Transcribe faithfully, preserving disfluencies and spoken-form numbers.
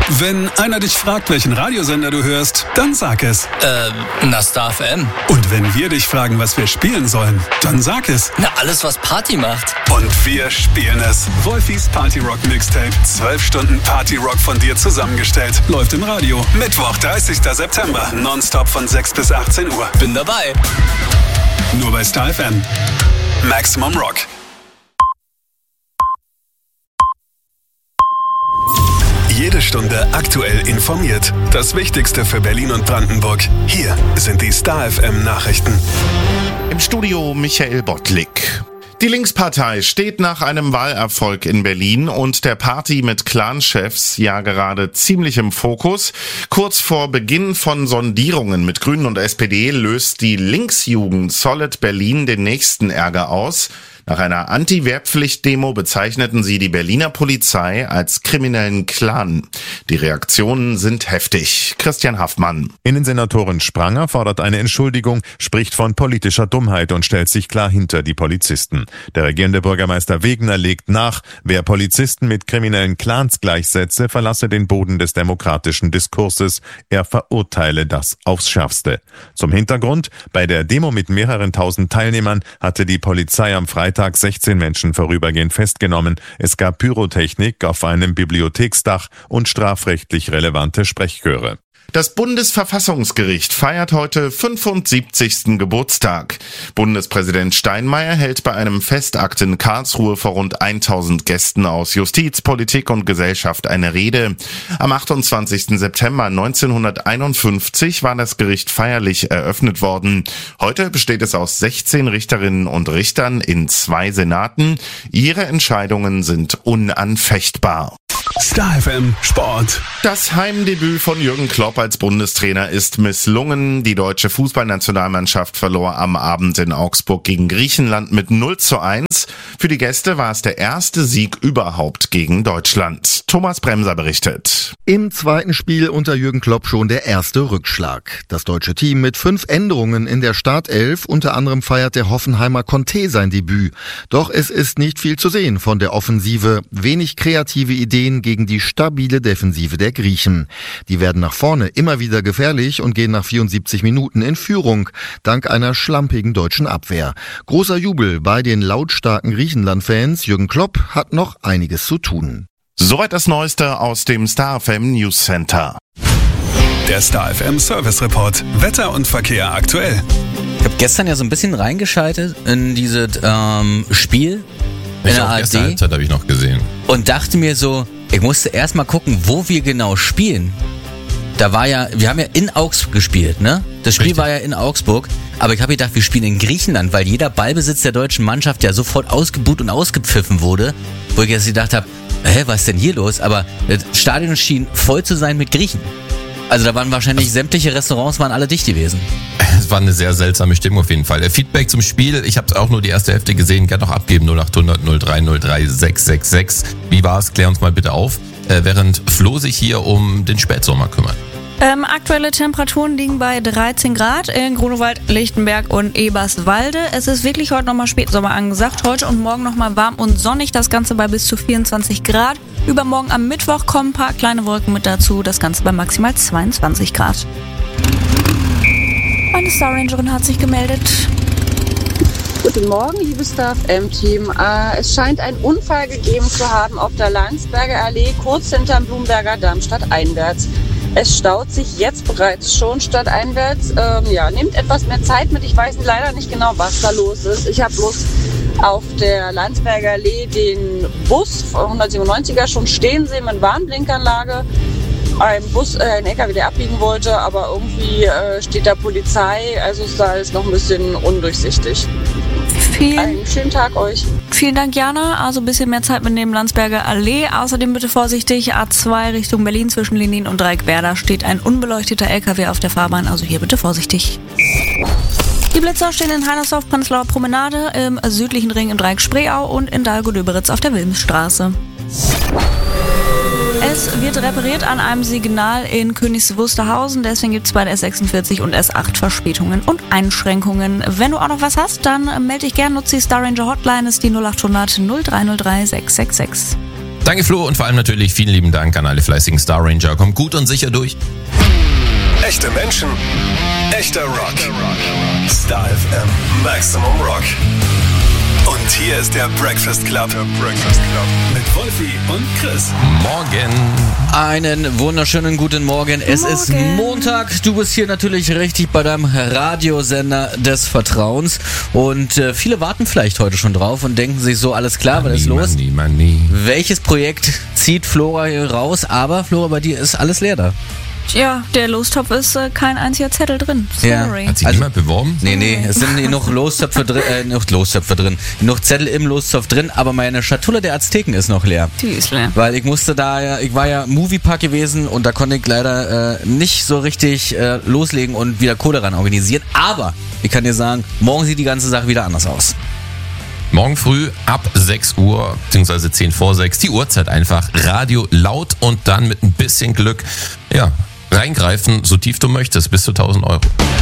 Wenn einer dich fragt, welchen Radiosender du hörst, dann sag es. Äh, na Star F M. Und wenn wir dich fragen, was wir spielen sollen, dann sag es. Na, alles, was Party macht. Und wir spielen es. Wolfis Party Rock Mixtape. Zwölf Stunden Party Rock von dir zusammengestellt. Läuft im Radio. Mittwoch, dreißigster September. Nonstop von sechs bis achtzehn Uhr. Bin dabei. Nur bei Star F M. Maximum Rock. Jede Stunde aktuell informiert. Das Wichtigste für Berlin und Brandenburg. Hier sind die Star F M Nachrichten. Im Studio Michael Bottlik. Die Linkspartei steht nach einem Wahlerfolg in Berlin und der Party mit Clanchefs ja gerade ziemlich im Fokus. Kurz vor Beginn von Sondierungen mit Grünen und S P D löst die Linksjugend Solid Berlin den nächsten Ärger aus. Nach einer Anti-Wehrpflicht-Demo bezeichneten sie die Berliner Polizei als kriminellen Clan. Die Reaktionen sind heftig. Christian Haffmann. Innensenatorin Spranger fordert eine Entschuldigung, spricht von politischer Dummheit und stellt sich klar hinter die Polizisten. Der regierende Bürgermeister Wegener legt nach, wer Polizisten mit kriminellen Clans gleichsetze, verlasse den Boden des demokratischen Diskurses. Er verurteile das aufs Schärfste. Zum Hintergrund, bei der Demo mit mehreren tausend Teilnehmern hatte die Polizei am Freitag sechzehn Menschen vorübergehend festgenommen. Es gab Pyrotechnik auf einem Bibliotheksdach und strafrechtlich relevante Sprechchöre. Das Bundesverfassungsgericht feiert heute fünfundsiebzigsten Geburtstag. Bundespräsident Steinmeier hält bei einem Festakt in Karlsruhe vor rund tausend Gästen aus Justiz, Politik und Gesellschaft eine Rede. Am achtundzwanzigsten September neunzehnhunderteinundfünfzig war das Gericht feierlich eröffnet worden. Heute besteht es aus sechzehn Richterinnen und Richtern in zwei Senaten. Ihre Entscheidungen sind unanfechtbar. Star F M Sport. Das Heimdebüt von Jürgen Klopp als Bundestrainer ist misslungen. Die deutsche Fußballnationalmannschaft verlor am Abend in Augsburg gegen Griechenland mit null zu eins. Für die Gäste war es der erste Sieg überhaupt gegen Deutschland. Thomas Bremser berichtet. Im zweiten Spiel unter Jürgen Klopp schon der erste Rückschlag. Das deutsche Team mit fünf Änderungen in der Startelf. Unter anderem feiert der Hoffenheimer Conte sein Debüt. Doch es ist nicht viel zu sehen von der Offensive. Wenig kreative Ideen gegen die stabile Defensive der Griechen. Die werden nach vorne immer wieder gefährlich und gehen nach vierundsiebzig Minuten in Führung, dank einer schlampigen deutschen Abwehr. Großer Jubel bei den lautstarken Griechenland-Fans. Jürgen Klopp hat noch einiges zu tun. Soweit das Neueste aus dem Star F M News Center. Der Star F M Service Report. Wetter und Verkehr aktuell. Ich habe gestern ja so ein bisschen reingeschaltet in dieses ähm, Spiel in der A R D. Erste Halbzeit habe ich noch gesehen. Und dachte mir so, ich musste erst mal gucken, wo wir genau spielen. Da war ja, wir haben ja in Augsburg gespielt, ne? Das Spiel Richtig. war ja in Augsburg, aber ich habe gedacht, wir spielen in Griechenland, weil jeder Ballbesitz der deutschen Mannschaft ja sofort ausgebuht und ausgepfiffen wurde, wo ich jetzt gedacht habe, hä, was ist denn hier los? Aber das Stadion schien voll zu sein mit Griechen. Also da waren wahrscheinlich also, sämtliche Restaurants waren alle dicht gewesen. Es war eine sehr seltsame Stimmung auf jeden Fall. Feedback zum Spiel, ich habe auch nur die erste Hälfte gesehen, gerne noch abgeben, null acht hundert null drei null drei sechs sechs sechs. Wie war's? Klär uns mal bitte auf, äh, während Flo sich hier um den Spätsommer kümmert. Ähm, aktuelle Temperaturen liegen bei dreizehn Grad in Grunewald, Lichtenberg und Eberswalde. Es ist wirklich heute nochmal Spätsommer angesagt. Heute und morgen nochmal warm und sonnig. Das Ganze bei bis zu vierundzwanzig Grad. Übermorgen am Mittwoch kommen ein paar kleine Wolken mit dazu. Das Ganze bei maximal zweiundzwanzig Grad. Eine Star Rangerin hat sich gemeldet. Guten Morgen, liebes Star F M-Team. Äh, es scheint einen Unfall gegeben zu haben auf der Landsberger Allee, kurz hinterm Blumberger Damm stadteinwärts. Es staut sich jetzt bereits schon stadteinwärts. Ähm, ja, nehmt etwas mehr Zeit mit. Ich weiß leider nicht genau, was da los ist. Ich habe bloß auf der Landsberger Allee den Bus hundertsiebenundneunziger schon stehen sehen mit Warnblinkanlage. Ein Bus, äh, ein L K W, der abbiegen wollte, aber irgendwie äh, steht da Polizei. Also ist da alles noch ein bisschen undurchsichtig. Vielen, Einen schönen Tag euch. Vielen Dank, Jana. Also ein bisschen mehr Zeit mit dem Landsberger Allee. Außerdem bitte vorsichtig, A zwei Richtung Berlin zwischen Lenin und Dreieckwerder steht ein unbeleuchteter L K W auf der Fahrbahn. Also hier bitte vorsichtig. Die Blitzer stehen in Heinersdorf, Prenzlauer Promenade, im südlichen Ring im Dreieck Spreeau und in Dahlgow-Döberitz auf der Wilmsstraße. Es wird repariert an einem Signal in Königs Wusterhausen, deswegen gibt es bei der S sechsundvierzig und S acht Verspätungen und Einschränkungen. Wenn du auch noch was hast, dann melde dich gerne, nutze die Star Ranger Hotline, ist die null acht hundert null drei null drei sechs sechs sechs. Danke Flo und vor allem natürlich vielen lieben Dank an alle fleißigen Star Ranger. Kommt gut und sicher durch. Echte Menschen, echter Rock. Star F M, Maximum Rock. Und hier ist der Breakfast Club. Der Breakfast Club. Mit Wolfi und Chris. Morgen. Einen wunderschönen guten Morgen. Es Morgen. ist Montag. Du bist hier natürlich richtig bei deinem Radiosender des Vertrauens. Und äh, viele warten vielleicht heute schon drauf und denken sich so, alles klar, was ist los? Money, money. Welches Projekt zieht Flora hier raus? Aber Flora, bei dir ist alles leer da. Ja, der Lostopf ist äh, kein einziger Zettel drin. Ja. Sorry. Hat sich Also- niemand beworben? Nee, nee, es sind noch Lostöpfe drin, äh, noch Lostöpfe drin, noch Zettel im Lostopf drin, aber meine Schatulle der Azteken ist noch leer. Die ist leer. Weil ich musste da ja, ich war ja Moviepark gewesen und da konnte ich leider äh, nicht so richtig äh, loslegen und wieder Kohle ran organisieren. Aber ich kann dir sagen, morgen sieht die ganze Sache wieder anders aus. Morgen früh ab sechs Uhr, beziehungsweise zehn vor sechs, die Uhrzeit einfach, Radio laut und dann mit ein bisschen Glück, ja, reingreifen, so tief du möchtest, bis zu tausend Euro.